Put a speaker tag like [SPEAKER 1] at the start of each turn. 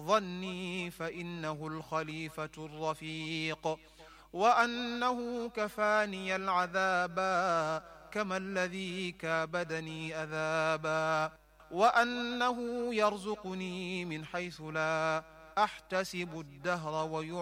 [SPEAKER 1] ظني فإنه الخليفة الرفيق، وأنه كفاني العذابا كما الذي كابدني أذابا، وأنه يرزقني من حيث لا أحتسب الدهر